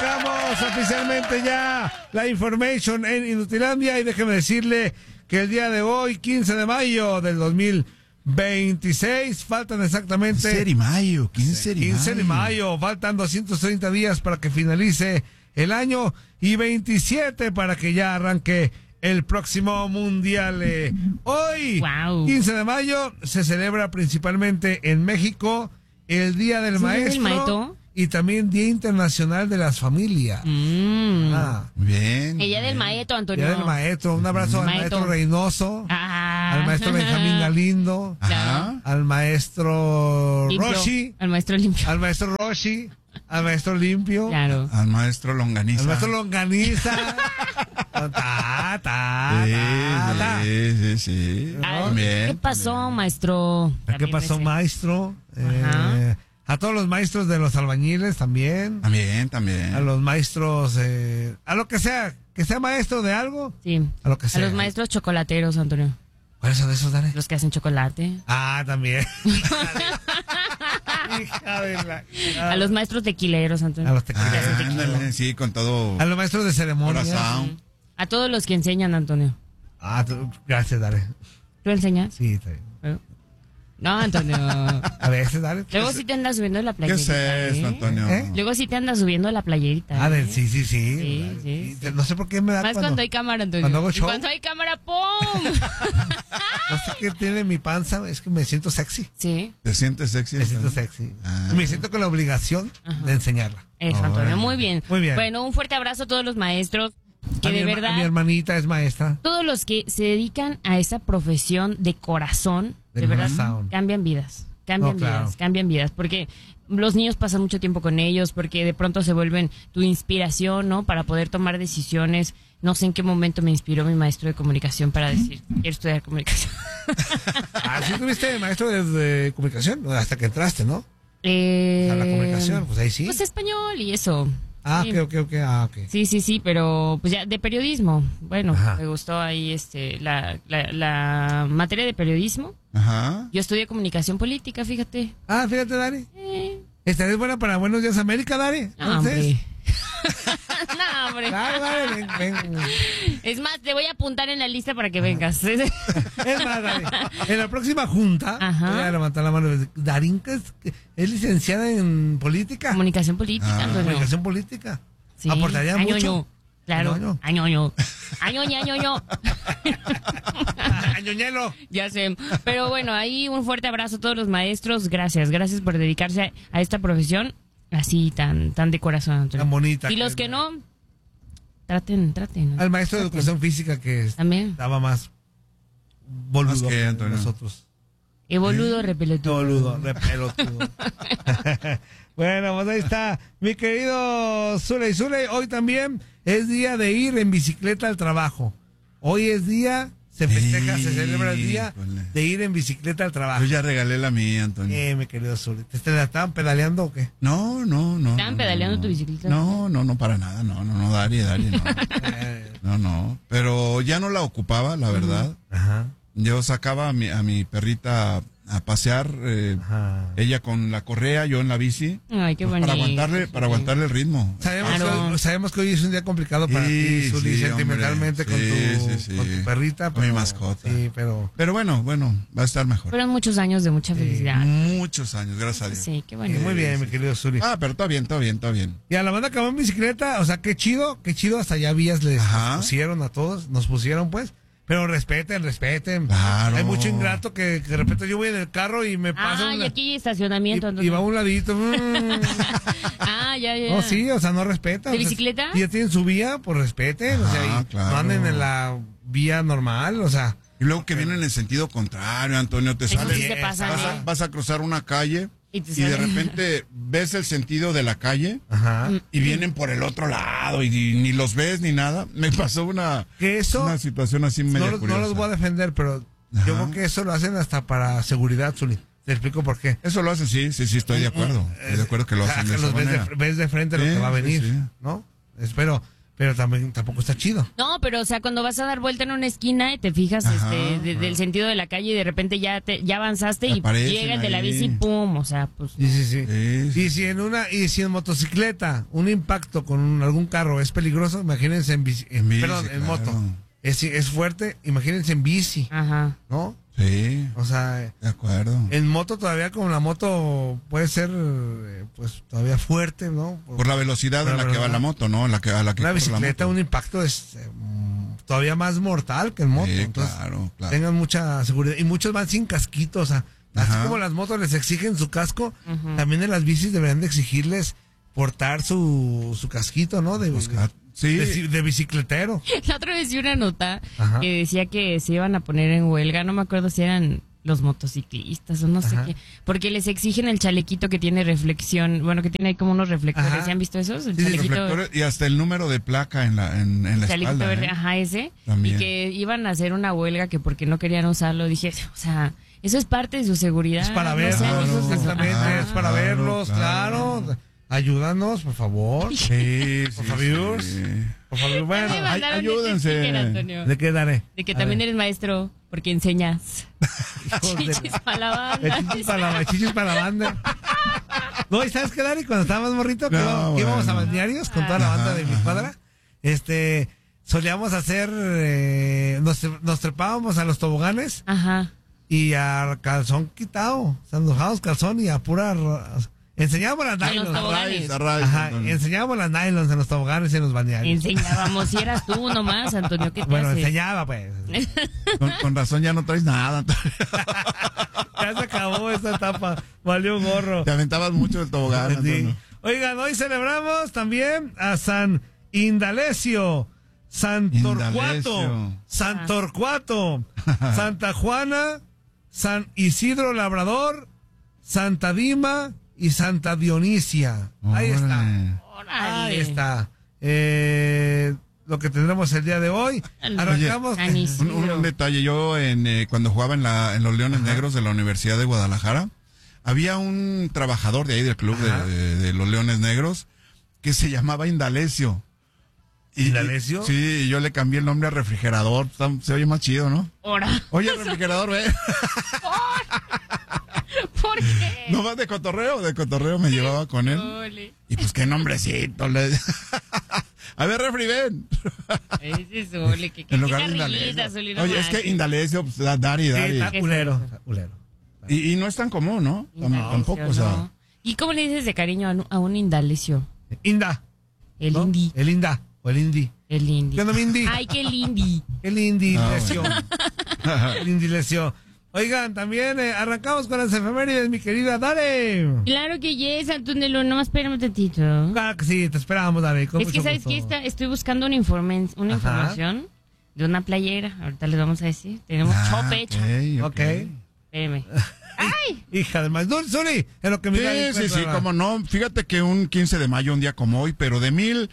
arrancamos oficialmente ya la information en Inutilandia y déjeme decirle que el día de hoy, 15 de mayo del 2026, faltan exactamente 15 de mayo, faltan 230 días para que finalice el año y 27 para que ya arranque el próximo mundial. Hoy, wow. 15 de mayo, se celebra principalmente en México el Día del Maestro y también Día Internacional de las Familias. Muy bien. El Día del Maestro, Antonio. Día del Maestro. Un abrazo al maestro Reynoso, al maestro Benjamín Galindo, al maestro Limpio. Roshi, Al maestro Limpio. al maestro Roshi, al maestro Limpio, Claro. Al maestro Longaniza. al maestro Longaniza. Sí. Ah, Bien. ¿Qué pasó, maestro? ¿Qué También pasó, ese. maestro? Ajá. A todos los maestros de los albañiles también. También. A los maestros, a lo que sea maestro de algo. Sí. A lo que sea. A los maestros chocolateros, Antonio. ¿Cuáles son esos, Dani? Los que hacen chocolate. Ah, también. Hija de la... A los maestros tequileros, Antonio. A los tequileros. Ándale, sí, con todo A los maestros de ceremonias. corazón. A todos los que enseñan, Antonio. Gracias, Dale. ¿Tú enseñas? Sí, está bien. No, Antonio. A veces, Dale. Luego sí te andas subiendo la ¿Qué playerita. es esto, Antonio? Luego sí te andas subiendo la playerita. Sí. Sí. No sé por qué me da Más cuando hay cámara, Antonio. cuando hago Y show. cuando hay cámara, ¡pum! No sé qué tiene mi panza, es que me siento sexy. Sí. ¿Te sientes sexy? Me siento Antonio? sexy. Ah. Me siento con la obligación de enseñarla. Eso, Antonio. Muy bien. Muy bien. Bueno, un fuerte abrazo a todos los maestros. Que A de mi verdad, hermanita es maestra. todos los que se dedican a esa profesión de corazón, De de verdad, corazón. cambian vidas. No, claro. Cambian vidas. Porque los niños pasan mucho tiempo con ellos, porque de pronto se vuelven tu inspiración, ¿no? Para poder tomar decisiones. No sé en qué momento me inspiró mi maestro de comunicación para decir, quiero estudiar comunicación. ¿Sí tuviste maestro de comunicación? Hasta que entraste, ¿no? A la comunicación, pues ahí sí. Pues español y eso. Ah, Sí. ok. Sí, pero pues ya de periodismo. Bueno, Ajá. me gustó ahí la materia de periodismo. Ajá. Yo estudié comunicación política, fíjate. Ah, fíjate, Dani. ¿Estarías buena para Buenos Días América, Dani? No, hombre. No, hombre. Claro, Dani, ven. Es más, te voy a apuntar en la lista para que vengas. Es más, Dani, en la próxima junta, Ajá. voy a levantar la mano. Darín, que es licenciada en política. Comunicación política, Antonio. Comunicación política. Sí. ¿Aportaría mucho? Añoño. Claro. Añoño. Añoño. Añoñelo. Ya sé. Pero bueno, ahí un fuerte abrazo a todos los maestros. Gracias por dedicarse a esta profesión así tan de corazón, Antonio. Tan bonita. Y los que no, traten. Al maestro de educación física que También. estaba más boludo Más que que Antonio. nosotros. Y boludo, repelotudo. Boludo, repelotudo. Bueno, pues ahí está. Mi querido Zule, hoy también es día de ir en bicicleta al trabajo. Hoy es día, se festeja, se celebra el día Híjole. de ir en bicicleta al trabajo. Yo ya regalé la mía, Antonio. Mi querido Zule, ¿te la estaban pedaleando o qué? No. ¿Estaban pedaleando tu bicicleta? No, para nada. No, Dari, no. No. Pero ya no la ocupaba, la verdad. Ajá. Yo sacaba a mi perrita a pasear, Ajá. ella con la correa, yo en la bici. Ay, qué Pues bonito. para aguantarle el ritmo. Sabemos que hoy es un día complicado para ti, Zuli, sentimentalmente hombre. con tu perrita. Con mi mascota. Sí, pero bueno, va a estar mejor. Fueron muchos años de mucha felicidad. Muchos años, gracias a Dios. Sí, qué bonito. muy bien, mi querido Zuli. Pero todo bien. Y a la banda que va en bicicleta, o sea, qué chido, hasta ya vías les pusieron a todos, nos pusieron pues, pero respeten. Claro. Hay mucho ingrato que de repente yo voy en el carro y me pasa Y aquí hay estacionamiento. y Antonio. va a un ladito. Ya. No, sí, o sea, no respetan. ¿De O sea, bicicleta? si ya tienen su vía, pues respeten, o sea, y claro. no anden en la vía normal, o sea. Y luego que vienen en el sentido contrario, Antonio, te Eso sales, sí te pasa, vas a cruzar una calle Y te y de sale. repente ves el sentido de la calle Ajá. y vienen por el otro lado y ni los ves ni nada. Me pasó una situación así media no curiosa. los voy a defender, pero yo creo que eso lo hacen hasta para seguridad, Zuli. Te explico por qué. Eso lo hacen, sí, estoy de acuerdo. Estoy de acuerdo que lo hacen de esa los manera. ves de frente lo Sí, que va a venir, sí. ¿no? Pero pero tampoco está chido. No, pero o sea, cuando vas a dar vuelta en una esquina y te fijas del sentido de la calle y de repente ya avanzaste y llega el de la bici, pum, o sea, pues. Sí. Y si en motocicleta un impacto con algún carro es peligroso, imagínense en bici, en moto. Es fuerte, imagínense en bici. Ajá. ¿No? Sí. O sea, de acuerdo. En moto todavía, como la moto puede ser pues todavía fuerte, ¿no? Por la velocidad en la que va la moto, ¿no? A la que una bicicleta, un impacto es todavía más mortal que en moto. Sí, entonces, claro. tengan mucha seguridad. Y muchos van sin casquito, o sea, así como las motos les exigen su casco, también en las bicis deberían de exigirles portar su casquito, ¿no? De bicicletero. La otra vez vi una nota que decía que se iban a poner en huelga, no me acuerdo si eran los motociclistas o no sé qué, porque les exigen el chalequito que tiene reflexión, bueno, que tiene ahí como unos reflectores. ¿Se han visto esos? El chalequito, y hasta el número de placa en la chalequito espalda. Verde, ese. También. Y que iban a hacer una huelga que porque no querían usarlo. Dije, o sea, eso es parte de su seguridad. Es para verlos, exactamente, es para verlos, claro. Ayúdanos, por favor. Sí, por favor. Sí. Por favor, bueno, ayúdense. ¿De qué daré? De que también eres maestro, porque enseñas. Chichis para la banda. Chichis para la banda. No, ¿y sabes qué, Dari? Cuando estábamos morrito, que íbamos a balnearios con toda la banda de mi cuadra, solíamos hacer, nos trepábamos a los toboganes. Y a calzón quitado. O sea, nos dejábamos calzón y a pura... Enseñábamos las nylons. Enseñábamos las nylons en los toboganes y en los balnearios. Enseñábamos, si eras tú nomás, Antonio, ¿qué te haces? Enseñaba, pues. Con razón ya no traes nada. Ya se acabó esta etapa. Valió un gorro. Te aventabas mucho del tobogán, Antonio. Oigan, hoy celebramos también a San Indalecio, San Torcuato, Santa Juana, San Isidro Labrador, Santa Dima y Santa Dionisia. Ahí está. Ahí está. Lo que tendremos el día de hoy. Arrancamos. Un detalle. Yo cuando jugaba en los Leones Negros de la Universidad de Guadalajara, había un trabajador de ahí del club de los Leones Negros que se llamaba Indalecio. ¿Indalecio? Sí, yo le cambié el nombre a refrigerador. Se oye más chido, ¿no? Oye, refrigerador, ve. ¿Por qué? No más de cotorreo me llevaba con él. Ole. Y pues qué nombrecito. A ver, refri, ven. Ese es Ole, que en lugar de Indalecio. Oye, es que Indalecio, pues, Dari. Está culero. Y no es tan común, ¿no? Tampoco, o sea. ¿Y cómo le dices de cariño a un Indalecio? Inda. El Indy. El Inda. O el Indy. El Indy. ¿Qué onda, mi Indy? Ay, qué Indy. El Indy lesió. El Indy lesió. Oigan, también arrancamos con las efemérides, mi querida Dare. Claro que yes, Antonio, nomás espérame tantito. Claro que sí, te esperamos, Dare. Es que, ¿sabes qué? Estoy buscando una información de una playera. Ahorita les vamos a decir. Tenemos chope hecho. Ok. Espérame. ¡Ay! Hija de más. Zuli, en lo que me Sí, cómo no. Fíjate que un 15 de mayo, un día como hoy, pero de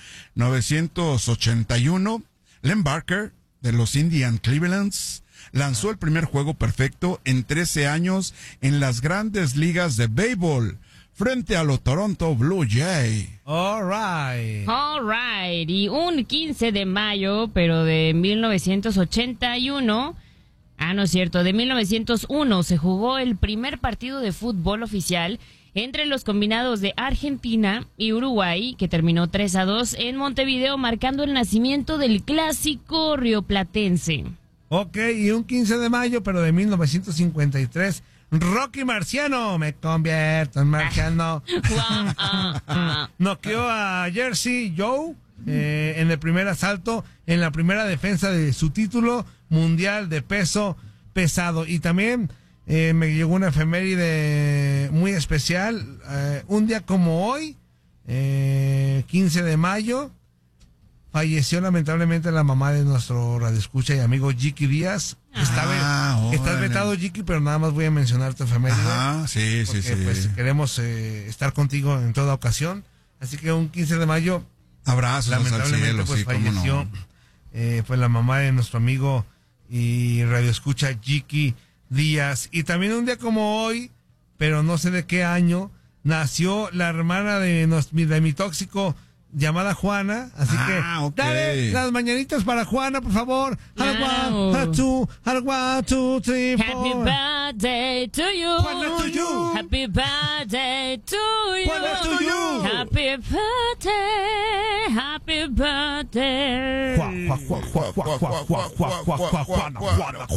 1981, Len Barker, de los Indian Clevelands, lanzó el primer juego perfecto en 13 años en las grandes ligas de béisbol frente a los Toronto Blue Jays. All right. Y un 15 de mayo, pero de 1981... no es cierto, de 1901 se jugó el primer partido de fútbol oficial entre los combinados de Argentina y Uruguay, que terminó 3-2 en Montevideo, marcando el nacimiento del clásico rioplatense. Ok, y un 15 de mayo, pero de 1953, Rocky Marciano, me convierto en marciano, noqueó a Jersey Joe en el primer asalto, en la primera defensa de su título mundial de peso pesado. Y también me llegó una efeméride muy especial, un día como hoy, 15 de mayo, falleció lamentablemente la mamá de nuestro radioescucha y amigo Jiki Díaz. Estás vetado, Jiki, pero nada más voy a mencionar tu efeméride. Sí. Pues queremos estar contigo en toda ocasión. Así que un 15 de mayo, abrazos, lamentablemente, al cielo, pues sí, falleció pues la mamá de nuestro amigo y radioescucha Jiki Díaz. Y también un día como hoy, pero no sé de qué año, nació la hermana de mi tóxico llamada Juana, así que ok. dale las mañanitas para Juana, por favor. Wow. One, two, three, Happy four. birthday to you. Juana, to you. Happy birthday to you. Juana, to you. Happy birthday. Happy birthday. Juana,